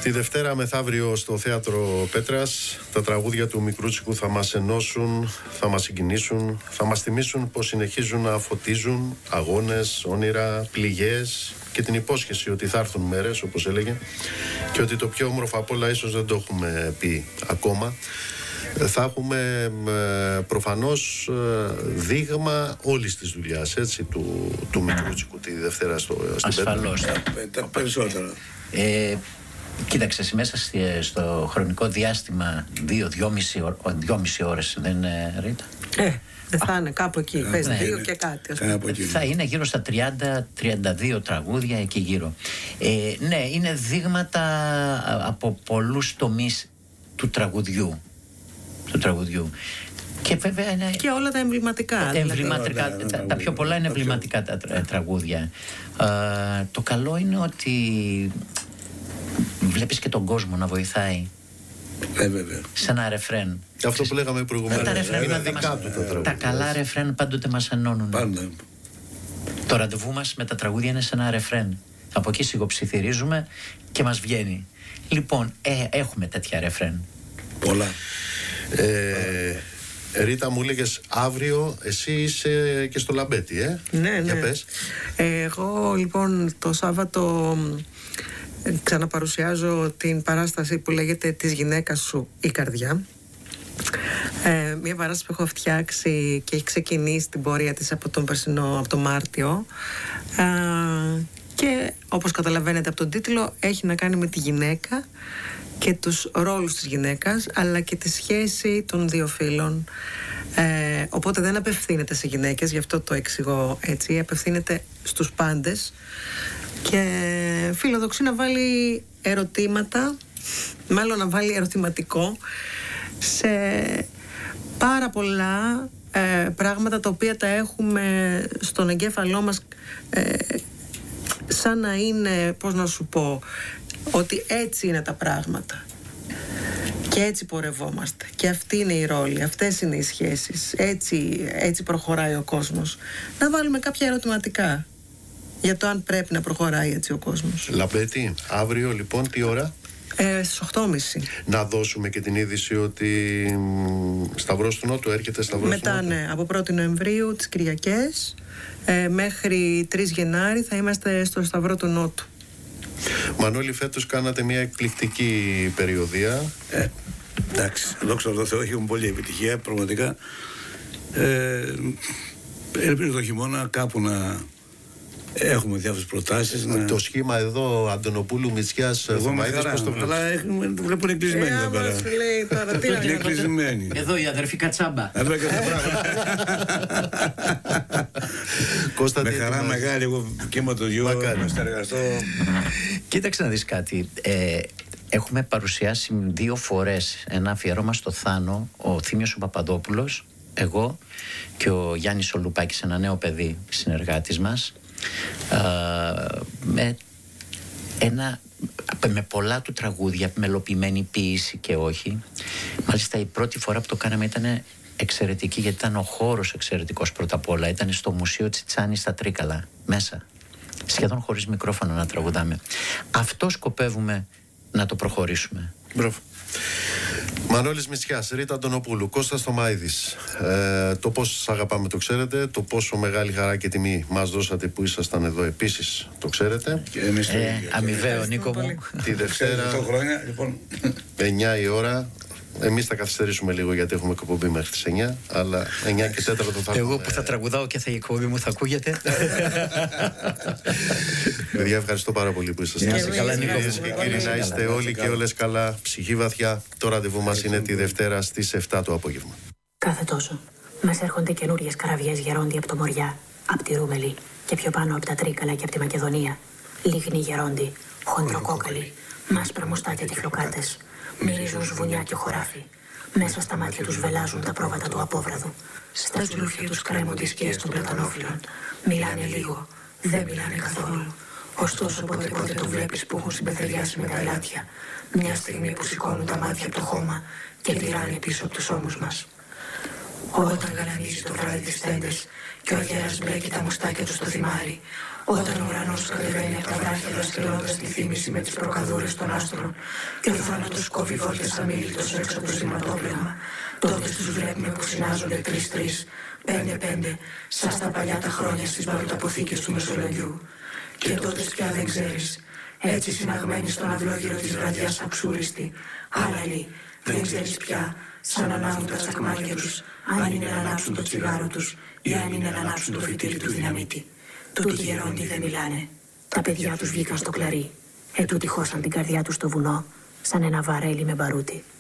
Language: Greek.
Τη Δευτέρα μεθαύριο στο Θέατρο Πέτρας τα τραγούδια του Μικρούτσικου θα μας ενώσουν, θα μας συγκινήσουν, θα μας θυμίσουν πως συνεχίζουν να φωτίζουν αγώνες, όνειρα, πληγές και την υπόσχεση ότι θα έρθουν μέρες, όπως έλεγε, και ότι το πιο όμορφο απ' όλα ίσως δεν το έχουμε πει ακόμα. Θα έχουμε προφανώς δείγμα όλης της δουλειάς, έτσι, του Μικρούτσικου τη Δευτέρα στην Πέτρα. Ασφαλώς. Τα περισσότερα. Κοίταξε, μέσα στο χρονικό διάστημα 2,5 ώρες, δεν είναι, Ρίτα? Δεν θα είναι κάπου εκεί, πες 2 και κάτι. Θα είναι γύρω στα 30-32 τραγούδια εκεί γύρω. Ναι, είναι δείγματα από πολλούς τομείς του τραγουδιού. Και βέβαια είναι... Και όλα τα εμβληματικά. Τα πιο πολλά είναι εμβληματικά τα τραγούδια. Το καλό είναι ότι βλέπεις και τον κόσμο να βοηθάει. Βέβαια. Σε ένα ρεφρέν. Αυτό που λέγαμε προηγουμένως. Τα καλά ρεφρέν πάντοτε μας ενώνουν. Πάντα. Το ραντεβού μας με τα τραγούδια είναι σε ένα ρεφρέν. Από εκεί σιγοψιθυρίζουμε και μας βγαίνει. Λοιπόν, έχουμε τέτοια ρεφρέν. Πολλά. Ρίτα, μου έλεγες αύριο εσύ είσαι και στο Λαμπέτη, Ναι. Για πες. Εγώ λοιπόν το Σάββατο ξαναπαρουσιάζω την παράσταση που λέγεται «Της γυναίκας σου η καρδιά». Μια παράσταση που έχω φτιάξει και έχει ξεκινήσει την πορεία της από τον Μάρτιο, και όπως καταλαβαίνετε από τον τίτλο έχει να κάνει με τη γυναίκα και τους ρόλους της γυναίκας, αλλά και τη σχέση των δύο φύλων. Οπότε δεν απευθύνεται σε γυναίκες, γι' αυτό το εξηγώ έτσι, απευθύνεται στους πάντες και φιλοδοξεί να βάλει ερωτήματα, μάλλον να βάλει ερωτηματικό σε πάρα πολλά πράγματα τα οποία τα έχουμε στον εγκέφαλό μας, σαν να είναι, πώς να σου πω, ότι έτσι είναι τα πράγματα και έτσι πορευόμαστε και αυτή είναι η ρόλη, αυτές είναι οι σχέσεις, έτσι προχωράει ο κόσμος. Να βάλουμε κάποια ερωτηματικά για το αν πρέπει να προχωράει έτσι ο κόσμος. Λαμπέτη, αύριο λοιπόν τι ώρα? Στις 8.30. Να δώσουμε και την είδηση ότι Σταυρός του Νότου έρχεται. Σταυρός του Νότου. Ναι, από 1η Νοεμβρίου τις Κυριακές μέχρι 3 Γενάρη θα είμαστε στο Σταυρό του Νότου. Μανώλη, φέτος κάνατε μια εκπληκτική περιοδία. Εντάξει, δόξα τω Θεώ, έχουμε πολλή επιτυχία πραγματικά. Ελπίζω το χειμώνα κάπου να έχουμε διάφορες προτάσεις. Το σχήμα εδώ Αντωνοπούλου Μητσιάς Θωμαίδης, πώς το βλέπεις? Αλλά το βλέπουν εκκλεισμένοι εδώ πέρα. Εδώ η αδερφή Κατσάμπα. Κώστα, με χαρά μεγάλη, εγώ και με το γιο να συνεργαστώ. Κοίταξε να δεις κάτι. Έχουμε παρουσιάσει 2 φορές ένα αφιέρωμα στο Θάνο, ο Θήμιος ο Παπαδόπουλος, εγώ και ο Γιάννης ο Λουπάκης, ένα νέο παιδί συνεργάτης μας, με πολλά του τραγούδια, μελοποιημένη ποίηση και όχι. Μάλιστα η πρώτη φορά που το κάναμε ήταν εξαιρετική, γιατί ήταν ο χώρος εξαιρετικός πρώτα απ' όλα. Ήταν στο Μουσείο Τσιτσάνη στα Τρίκαλα μέσα, σχεδόν χωρίς μικρόφωνο να τραγουδάμε. Αυτό σκοπεύουμε να το προχωρήσουμε. Μπράβο. Μανώλης Μητσιάς, Ρίτα Αντωνοπούλου, Κώστας Θωμαίδης. Το πόσο σας αγαπάμε το ξέρετε, το πόσο μεγάλη χαρά και τιμή μας δώσατε που ήσασταν εδώ επίσης το ξέρετε. Αμοιβαίο, Νίκο μου. Τη Δευτέρα, 8 χρόνια, λοιπόν. 9 η ώρα. Εμείς θα καθυστερήσουμε λίγο γιατί έχουμε εκπομπή μέχρι τις 9, αλλά 9 και 4 το θα. Εγώ που θα τραγουδάω και η εκπομπή μου θα ακούγεται. Παιδιά, ευχαριστώ πάρα πολύ που ήσασταν. Κυρίες και κύριοι, να είστε όλοι και όλες καλά, ψυχή βαθιά. Το ραντεβού μας είναι τη Δευτέρα στις 7 το απόγευμα. Κάθε τόσο μας έρχονται καινούριες καραβιές γερόντι από το Μοριά, από τη Ρούμελη και πιο πάνω από τα Τρίκαλα και από τη Μακεδονία. Λίγνοι γερόντι, χοντροκόκαλοι, μάσπρα μουστάκια και φλοκάτες. Μυρίζουν σβουνιά και χωράφι. Μέσα στα μάτια τους βελάζουν τα πρόβατα του απόβραδου. Στα τζουλούφια τους κρέμονται οι σκιές των πλατανόφυλλων. Μιλάνε λίγο, δεν μιλάνε καθόλου. Ωστόσο πότε το βλέπεις που έχουν συμπεθεριάσει με τα ελάτια. Μια στιγμή που σηκώνουν τα μάτια από το χώμα και τυράνε πίσω από τους ώμους μας. Όταν γαλανίζει το βράδυ τις τέντες και ο αγέρας μπλέκει τα μουστάκια του στο θυμάρι. Όταν ο ουρανός κατεβαίνει από τα βράχια δασκελώντας τη θύμηση με τις προκαδούρες των άστρων και ο θάνατος κόβει βόλτες αμήλυτος έξω από το σηματόπλεγμα, τότε τους βλέπουμε που συνάζονται 3-3, 5-5, σαν στα παλιά τα χρόνια στις βαροταποθήκες του Μεσολογιού. Και τότε πια δεν ξέρεις, έτσι συναγμένοι στον αυλόγυρο της βραδιάς αψούριστη, άλλαλοι, δεν ξέρεις πια, σαν ανάβουν τα τσακμάκια τους, αν είναι να ανάψουν το τσιγάρο τους ή αν είναι να ανάψουν το φυτίλι του δυναμίτη. Τούτοι γερόντοι δεν μιλάνε. Τα παιδιά τους βγήκαν στο κλαρί. Ετούτοι χώσαν την καρδιά τους στο βουνό, σαν ένα βαρέλι με μπαρούτι.